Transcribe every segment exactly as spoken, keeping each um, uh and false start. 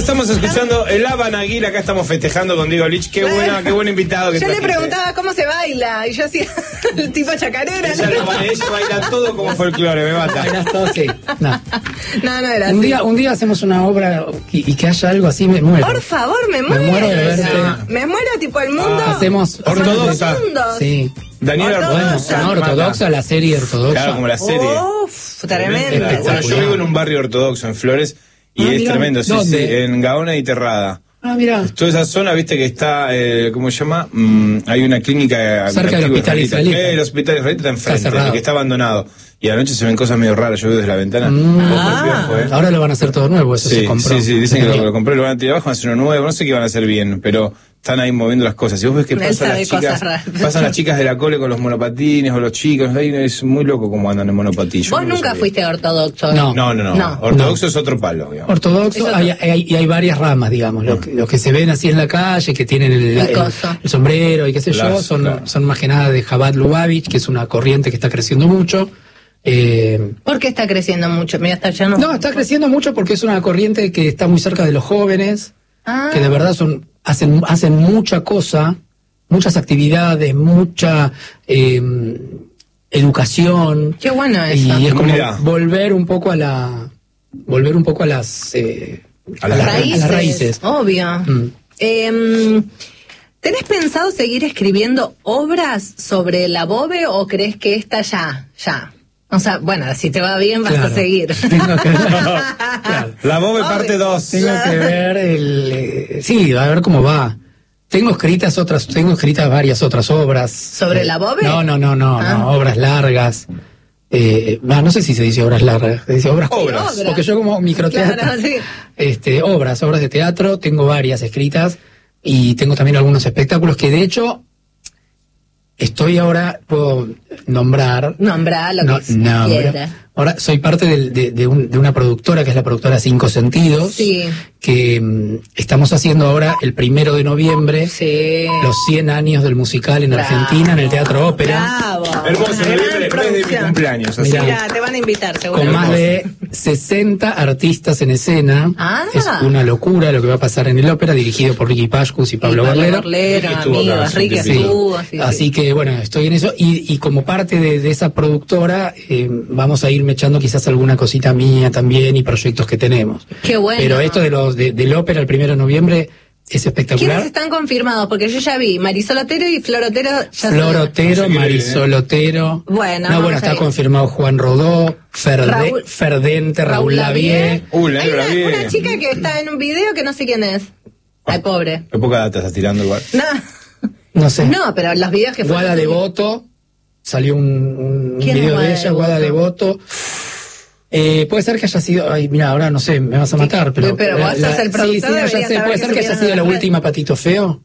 estamos escuchando el Abanagil, acá estamos festejando con Diego Lich. Qué buena, qué buen invitado que Yo trajiste. le preguntaba cómo se baila y yo hacía el tipo chacarera. Ella, lo baila, ella baila todo como folclore, me mata. Bailas todo, sí. No. No, no era Un así. día, un día hacemos una obra y, y que haya algo así, me muero. Por favor, me Me muero. muero de verte. Me muero tipo el mundo. Ah, Hacemos ortodoxa. Sí. Daniel Ortodoxa. Bueno, Ortodoxa. no, ortodoxa, la serie ortodoxa. Claro, como la serie. Uf, tremendo. Tremendo. Bueno, yo vivo en un barrio ortodoxo, en Flores, y Ah, es mirá. tremendo. Sí, ¿Dónde? sí, en Gaona y Terrada. Ah, mira. Toda esa zona, viste que está, eh, ¿cómo se llama? Mm, hay una clínica Cerca del antigua hospital israelita. israelita. Eh, el hospital israelita está enfrente, Está cerrado. que está abandonado. Y a la noche se ven cosas medio raras, yo veo desde la ventana. Mm. Ojo, Ah. el piojo, eh. Ahora lo van a hacer todo nuevo, eso Sí, se compró. sí, sí, dicen que lo, lo compré, lo van a tirar abajo, van a hacer uno nuevo, no sé qué van a hacer bien, pero están ahí moviendo las cosas. Si vos ves que Él pasan sabe las cosas chicas, raras. pasan las chicas de la cole con los monopatines o los chicos, ahí es muy loco cómo andan en monopatillo. Vos nunca fuiste ortodoxo. No. No, no, no, No. ortodoxo es otro palo, digamos. Ortodoxo, hay, hay, y hay varias ramas, digamos. Lo que, lo que se ven así en la calle, que tienen el, El el- coso. el sombrero y qué sé yo, Las- son, claro. son más que nada de Chabad Lubavitch, que es una corriente que está creciendo mucho. Eh, ¿Por qué está creciendo mucho? Mira, está ya no. no, está creciendo mucho porque es una corriente que está muy cerca de los jóvenes, Ah. que de verdad son hacen hacen mucha cosa, muchas actividades, mucha eh, educación. Qué bueno eso. Y es como Comunidad. volver un poco a la volver un poco a las eh, A las ra- raíces. a las raíces. Obvio. Mm. Em, ¿Tenés pensado seguir escribiendo obras sobre la Bobe o crees que esta ya, ya? O sea, bueno, si te va bien vas Claro. a seguir. Tengo que ver, claro, La Bobe Obvio. parte dos. tengo que ver el eh, sí, a ver cómo va. Tengo escritas otras, tengo escritas varias otras obras. ¿Sobre Eh, la Bobe? No, no, no, no, Ah. no, obras largas. Eh, no, no sé si se dice obras largas, se dice obras Obras. cortas, porque yo como microteatro, Claro, sí. este, obras, obras de teatro, tengo varias escritas y tengo también algunos espectáculos que de hecho estoy ahora, puedo nombrar. Nombrá lo No, que no, quiera. pero ahora soy parte del- de, de un- de una productora que es la productora Cinco Sentidos, Sí. que mm, estamos haciendo ahora el primero de noviembre Sí. los cien años del musical en Bravo. Argentina, en el Teatro Ópera, Bravo. Hermoso, Una noviembre, gran mes de mi producción. cumpleaños. Así Mirá. que- Mira, te van a invitar, seguro. con más de sesenta artistas en escena. Ah. Es una locura lo que va a pasar en el ópera, dirigido por Ricky Pascus y Pablo Barlero. Ricky estuvo acá amigos, hace un Ricky tiempito. estuvo. sí, sí. Así que bueno, estoy en eso y, y como parte de, de esa productora eh, vamos a irme echando quizás alguna cosita mía también y proyectos que tenemos. Qué bueno. Pero esto de los de, del ópera el primero de noviembre es espectacular. ¿Quiénes están confirmados? Porque yo ya vi Marisol Otero y Flor Otero. Ya Flor se- Otero, No sé qué Marisol Otero. Bueno, no, vamos bueno, a está ir. confirmado Juan Rodó, Ferde, Raúl- Ferdente, Raúl, Raúl Lavie. Lavie. Uh, la Hay negro una, Lavie. una chica que está en un video que no sé quién es. Ay, pobre. Qué poca data estás tirando igual. No, No sé. no, pero los videos que Guada fueron- Devoto, salió un, un, un ¿Quién es video Guada de ella, Guada Devoto. Eh, puede ser que haya sido, ay, mira, ahora no sé, me vas a matar, pero... Pero vos sos el productor, sí, sí, no, ya deberías sé, saber puede que ser que haya subieron sido a la las última Patito Feo.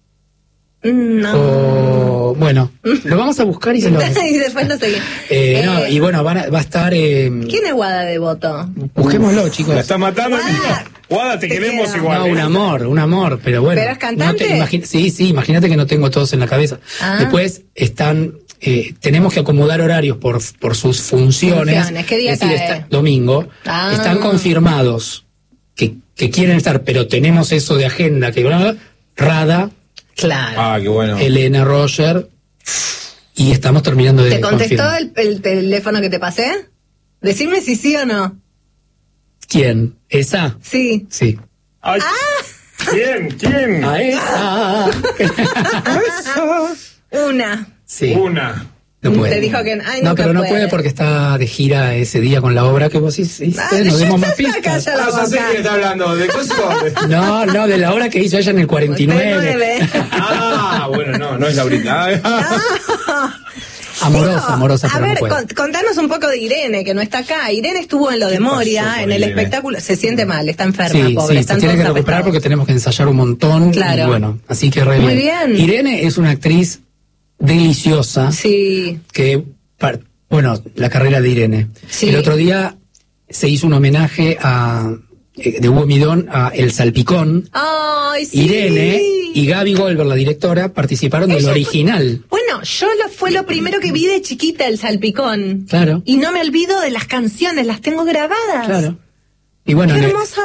No. O, bueno, lo vamos a buscar y se lo... y después lo seguí. Eh, no, Eh, y bueno, van a- va a estar... Eh, ¿Quién es Guada Devoto? busquémoslo, chicos. La está matando. Guada. Guada, te Te queremos quiero. igual. No, ¿eh? un amor, un amor, pero bueno. ¿Pero es cantante? no te imagi- sí, sí, imagínate que no tengo todos en la cabeza. Ah. Después están, eh, tenemos que acomodar horarios por, por sus funciones. Funciones. ¿Qué día es decir, cae? está- domingo. Ah. Están confirmados que, que quieren estar, pero tenemos eso de agenda que bla, bla, bla. Rada, Claro. Ah, qué bueno. Elena Roger, y estamos terminando de ¿Te contestó confirmar. el, el teléfono que te pasé? Decime si sí o no. ¿Quién? ¿Esa? Sí. Sí. Ay, ¿quién? ¿Quién? A esa. Una. sí. Una. No puede. Te dijo que ay, no, nunca pero no puede. puede porque está de gira ese día con la obra que vos hiciste. Ah, Nos yo demos te más saca pistas. ya la Ah, ya sé boca. quién está hablando. ¿De cosas? No, no, de la obra que hizo ella en el cuarenta y nueve. nueve. Ah, bueno, no, no es Laurita. Amorosa, Digo, amorosa, A pero ver, no puede. con- contanos un poco de Irene, que no está acá. Irene estuvo en lo de ¿Qué pasó Moria, con en el Irene? espectáculo. Se siente mal, está enferma, Sí, pobre. sí, están se tiene que todos recuperar apretados. porque tenemos que ensayar un montón. Claro. Y bueno, así que re Muy bien. Irene es una actriz deliciosa Sí. que, par- bueno, la carrera de Irene. Sí. El otro día se hizo un homenaje a eh, de Hugo Midón a El Salpicón. Ay, sí. Irene y Gaby Goldberg, la directora, participaron del Ella fue- original. Bueno, yo lo, fue lo primero que vi de chiquita, el salpicón. Claro. Y no me olvido de las canciones, las tengo grabadas. Claro. Y bueno, Qué en el- hermosa obra.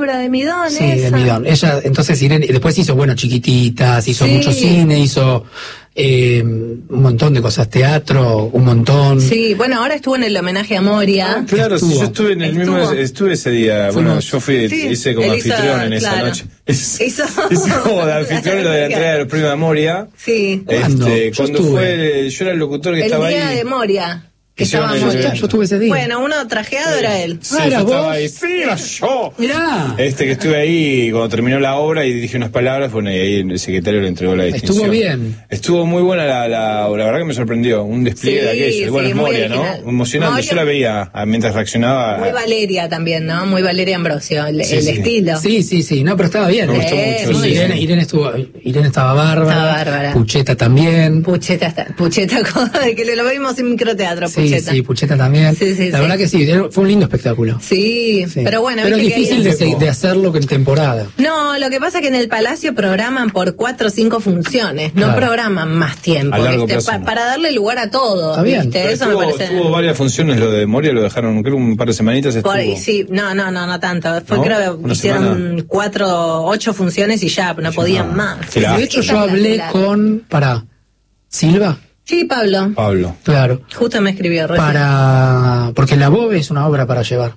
obra de Midón, Sí, esa. de Midón. Ella, entonces Irene, después hizo, bueno, Chiquititas, hizo Sí. mucho cine, hizo eh, un montón de cosas, teatro, un montón. Sí, bueno, ahora estuvo en el homenaje a Moria. Ah, claro, sí, Estuvo. yo estuve en el Estuvo. mismo, estuve ese día. Fuimos. Bueno, yo fui, Sí, hice como él hizo, anfitrión en esa claro. noche. Hice, Hizo- hice como de anfitrión lo de la entrega del premio de Moria. Sí, ¿Cuándo? Este, Yo cuando estuve. fue, yo era el locutor que el estaba día ahí. de Moria. Que Hicieron estaba el- Moria. Yo estuve ese día. Bueno, uno trajeado era él. Sí, Ah, ¿era yo estaba vos? ahí. Sí, era yo. Mirá. Este que estuve ahí cuando terminó la obra y dije unas palabras, bueno, y ahí el secretario le entregó la distinción. Estuvo bien. Estuvo muy buena la, la, la verdad que me sorprendió, un despliegue Sí, de aquello. Y bueno, sí, es muy Moria, ¿no? original. Emocionante, Moria- yo la veía ah, mientras reaccionaba. Muy Valeria también, ¿no? Muy Valeria Ambrosio, el, Sí, el sí. estilo. Sí, sí, sí, no, pero estaba bien. Me ¿eh? gustó Sí, mucho. muy Sí, sí. Irene, Irene estuvo, Irene estaba bárbara. Estaba bárbara. Pucheta también. Pucheta, está- Pucheta, que le lo vimos en microteatro, Sí, Pucheta. sí, Pucheta también. Sí, sí, la sí. verdad que sí, fue un lindo espectáculo. Sí, Sí. pero bueno, pero viste que difícil ahí- de, se- de hacerlo en temporada. No, lo que pasa es que en el Palacio programan por cuatro o cinco funciones, no Claro. programan más tiempo, A largo ¿viste? plazo. Pa- para darle lugar a todo, Está bien. ¿viste? Pero Eso tuvo, me parece... tuvo varias funciones lo de Moria, lo dejaron, creo, un par de semanitas estuvo. Por ahí, sí, no, no, no, no tanto. Fue, ¿No? creo que ¿Una hicieron semana? cuatro, ocho funciones y ya, no podían más. Sí, la- De hecho, Esa yo es la- hablé la- con, para, Silva, Sí, Pablo, Pablo. claro, justo me escribió recién. para, porque la Bobe es una obra para llevar.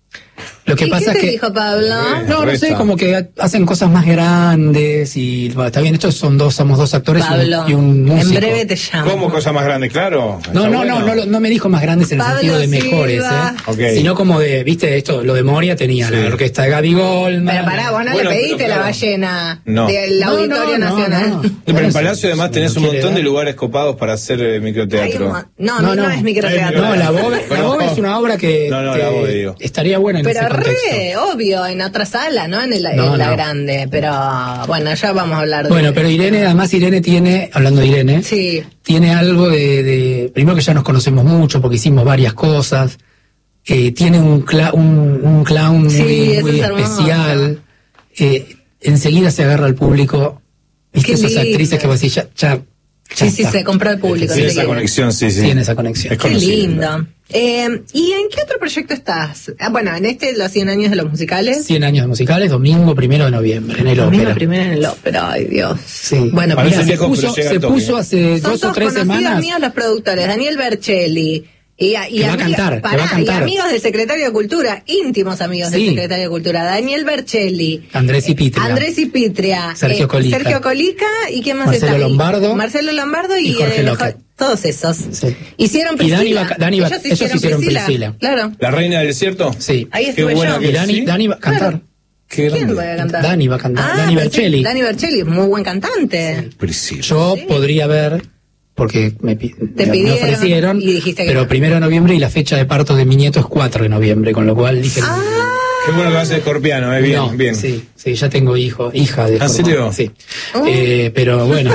Lo que ¿Y pasa qué es te que dijo Pablo? no, no sé, Resta. como que hacen cosas más grandes y bueno, está bien, estos son dos, somos dos actores y un- Pablo, y un músico. en breve te llamo. ¿Cómo cosa más grande? Claro. No, está no, bueno. no, no, lo- no me dijo más grandes en el Pablo sentido de mejores, Silva. ¿eh? Ok. Sino como de, viste, esto, lo de Moria tenía Sí. la orquesta de Gaby Goldman. Pero pará, vos no Bueno, le pediste pero la claro. ballena No. del No, Auditorio no, no, Nacional. no. No, pero en Bueno, Palacio si- además si tenés no un quiere montón de dar. lugares copados para hacer eh, Hay un microteatro. mo- no, a mí no, es microteatro. No, la Bobe, la Bueno, Bobe es una obra que, No, no, que la Bobe, digo. estaría buena en Pero ese contexto. re, obvio, en otra sala, ¿no? En, el, en No, la no. grande. Pero bueno, ya vamos a hablar de Bueno, pero Irene, además Irene tiene, hablando de Irene, Sí, tiene algo de, de- primero que ya nos conocemos mucho porque hicimos varias cosas, eh, tiene un, cla- un, un clown Sí, muy, eso muy es hermoso. especial, eh, enseguida se agarra al público, viste Qué esas lindo. actrices que vos decís, ya, ya, ya sí, sí, está. se compró el público. Tiene esa enseguida. conexión, sí, sí. Tiene esa conexión. Es Qué conocido. lindo. Eh, ¿Y en qué otro proyecto estás? Ah, bueno, en este, los cien años de los musicales. cien años de musicales, domingo primero de noviembre, en el Domingo ópera. primero en el ópera, ay Dios. Sí. Bueno, Parece Mira, se lejos, pero puso, llega se al toque. puso hace son dos o todos tres conocidos semanas. míos los productores, Daniel Bercelli. Y, y Que va a amiga- cantar, que pará, va a cantar. y amigos del secretario de Cultura, íntimos amigos Sí. del secretario de Cultura, Daniel Bercelli, Andrés y Pitria. Andrés y Pitria, Sergio Colica. Sergio Colica y quién más Marcelo está ahí? Lombardo. Marcelo Lombardo y, Y Jorge eh, López. Jo- todos esos. Sí. Hicieron Y Priscila. Dani va- Dani va- Ellos ellos hicieron Priscila. Claro. ¿La reina del desierto? Sí. Ahí Qué estuve buena yo. que Y Dani, sí. Dani va a cantar. Claro. Qué ¿Quién grande. va a cantar? Dani va a cantar. Ah, Dani pensé- Bercelli. Dani Bercelli, muy buen cantante. Priscila. Yo Sí. podría ver, porque me, pi- Te me pidieron ofrecieron, y dijiste que pero no. primero de noviembre y la fecha de parto de mi nieto es cuatro de noviembre, con lo cual dije... Ah, Qué bueno que hace escorpiano, eh, bien, no, bien. Sí, sí, ya tengo hijo, hija de... ¿Ah, en serio? Sí. Oh. Eh, pero bueno,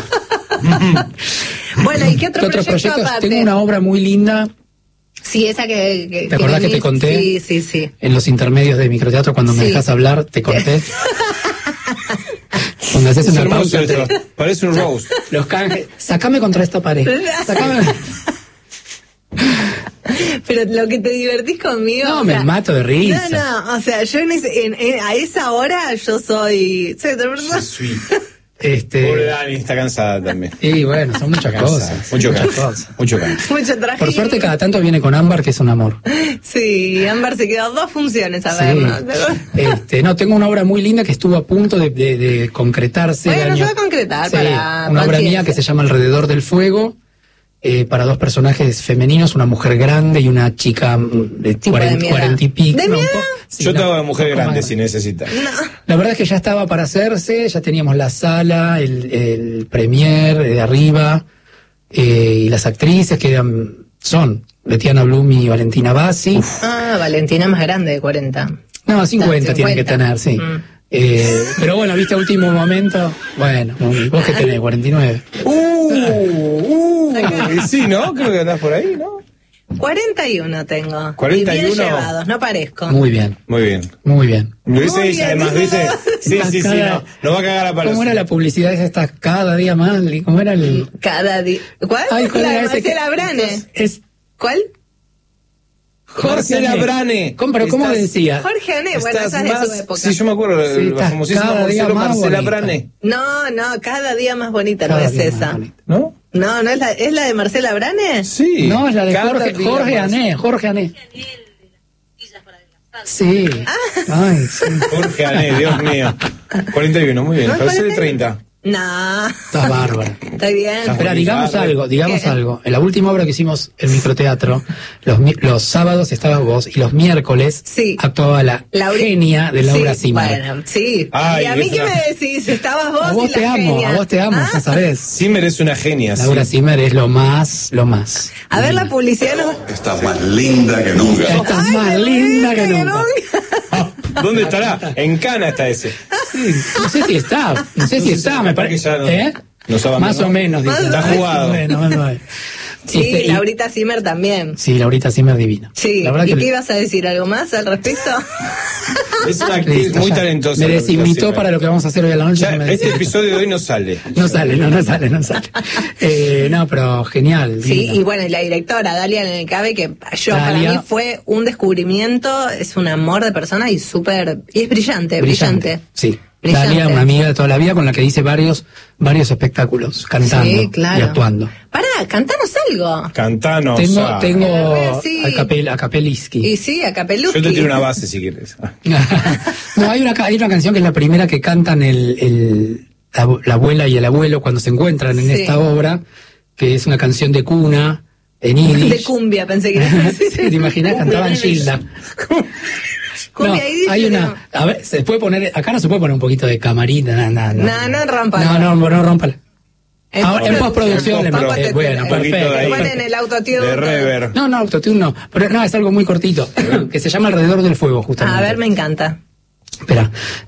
bueno, ¿y qué otro ¿qué otros proyecto proyectos? aparte? Tengo una obra muy linda Sí, esa que... que ¿Te acordás que te venís- conté? Sí, sí, sí. en los intermedios de microteatro cuando me Sí. dejas hablar, te corté. Cuando haces Es una hermoso pausa, te- esto. Parece un roast. los canjes. Sacame contra esta pared. Sacame. Pero lo que te divertís conmigo... No, o me sea, mato de risa. No, no, o sea, yo en ese- en- en- a esa hora yo soy... soy otra persona. Este, Pobre Dani, está cansada también. y bueno, son muchas Cansada. cosas. Mucho muchas canto. cosas. Mucho canto. Mucho traje. Por suerte cada tanto viene con Ámbar, que es un amor. Sí, Ámbar se quedó dos funciones a Sí. vernos. Este, no, tengo una obra muy linda que estuvo a punto de, de- de concretarse. el Bueno, año- se va a concretar Sí, para una obra paciencia. mía que se llama Alrededor del Fuego, eh, para dos personajes femeninos, una mujer grande y una chica mm, de Tipo de cuarenta, mi edad. cuarenta y pico. ¿De no, mi un edad? po- sí, Yo no, te hago de un mujer poco grande más. si necesitas. La verdad es que ya estaba para hacerse, ya teníamos la sala, el, el premier de arriba, eh, y las actrices que eran, son Betiana Blum y Valentina Bassi. Ah, Valentina más grande de cuarenta. No, cincuenta Ah, tienen que cincuenta. tener, sí. Mm. Eh, pero bueno, viste a último momento, bueno, vos que tenés cuarenta y nueve. Uh, uh, y sí, ¿no? Creo que andás por ahí, ¿no? cuarenta y uno tengo. cuarenta y Y bien uno. llevados, no parezco. Muy bien, Muy bien. muy bien. Lo dice Muy ella, bien, además, dice ¿viste? la- Sí, sí, sí, Cada- no. No va a cagar a palos. ¿Cómo era la publicidad esta cada día más? ¿Cómo era el...? Cada día. ¿Cuál? Ay, ¿cuál la era de ese que- Marcela Brane. Es ¿Cuál? Marcela Ané. Brane. ¿Cómo, pero ¿cómo Estás- decía? Jorge Ané, bueno, Estás esa es de más- su época. Sí, yo me acuerdo, Sí, la estás famosísima cada día Marcelo más Marcela bonita. Brane. No, no, cada día más bonita Cada no es día más esa. bonita. ¿No? No, no es la, ¿es la de Marcela Brane? Sí. No, es la de Cada Jorge, día Jorge más. Ané, Jorge Ané. Sí. Ay, sí. Jorge Ané, Dios mío. cuarenta y uno, muy bien. ¿No es Parece de cuarenta? treinta. No, Estás bárbara. está bien. Está Espera, digamos Bolivar. algo, digamos ¿Qué? algo. En la última obra que hicimos el microteatro, los, mi- los sábados estabas vos y los miércoles Sí. actuaba la Laura- genia de Laura Sí, Zimmer. Bueno, sí. Ay, ¿Y a mí qué esa- me decís? Estabas vos A vos y te la amo, genia. a vos te amo, Ah, ya sabés. Zimmer es una genia. Laura sí. Zimmer es lo más, lo más. A ver la publicidad. No... Estás más linda que nunca. Estás Ay, más me linda gusta que nunca. ¿Dónde estará? En Cana está ese. Sí, no sé si está, no sé No si sé está, si me capaz parece. que ya no- ¿Eh? nos abandonó. Más o menos, Más dice. o Está menos. jugado. Bueno, más o menos. Sí, Este, y- Laurita Zimmer también. Sí, Laurita Zimmer divina. Sí, La verdad ¿y que qué ibas a decir? ¿Algo más al respecto? Es una actriz Listo, muy ya. talentosa. Me Laurita desinvitó Zimmer. para lo que vamos a hacer hoy a la noche. Ya, ya me este desinvitó. episodio de hoy no sale. No sale, no, no sale, no sale. Eh, no, pero genial. Sí, divina. y bueno, y la directora, Dalia Nencabe, que yo, para Dalia. mí fue un descubrimiento, es un amor de persona y súper, y es brillante, brillante. Sí. Brillante. Dalia, una amiga de toda la vida con la que hice varios, varios espectáculos, cantando Sí, claro. y actuando. Pará, cantanos algo. Cantanos. Tengo, ah. tengo Sí. a, capel, a Capeliski. Y sí, a Capeluzzi. Yo te tiro una base si quieres. Ah. No, hay una, ca- hay una canción que es la primera que cantan el, el, la, abu- la abuela y el abuelo cuando se encuentran en Sí. esta obra, que es una canción de cuna, en yiddish. De cumbia, pensé que Sí, ¿te imaginas? Cantaban Gilda. No, Cumbia yiddish, hay pero- una, a ver, se puede poner, acá no se puede poner un poquito de camarita, no, no, no. No, no rómpala. No, no, no rómpala. En Ahora, en postproducción, En le- postpro- eh, bueno, Un poquito perfecto. de ahí. Ponen el autotune. De rever. No, no, autotune no, pero no, es algo muy cortito, que se llama Alrededor del Fuego, justamente. A ver, me encanta. Espera.